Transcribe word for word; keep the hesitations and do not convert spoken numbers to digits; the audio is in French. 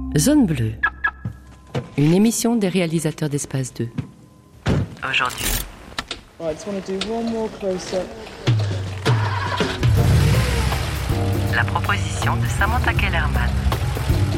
Zone Bleue, une émission des réalisateurs d'Espace deux. Aujourd'hui, Right, I just want to do one more close-up. la proposition de Samantha Kellerman.